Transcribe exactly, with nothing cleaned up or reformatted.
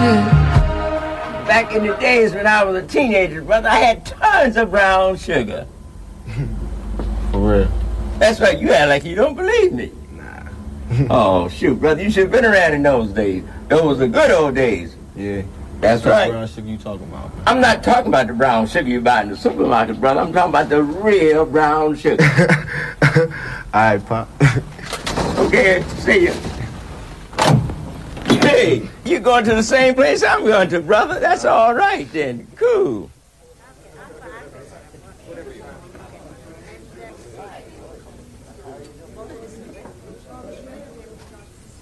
Back in the days when I was a teenager, brother, I had tons of brown sugar. For real? That's right, you act like you don't believe me. Nah. Oh, shoot, brother, you should have been around in those days. Those were the good old days. Yeah. That's What right. brown sugar you talking about? I'm not talking about the brown sugar you buy in the supermarket, brother. I'm talking about the real brown sugar. All right, Pop. Okay, see you. Hey, you going to the same place I'm going to, brother? That's all right then. Cool.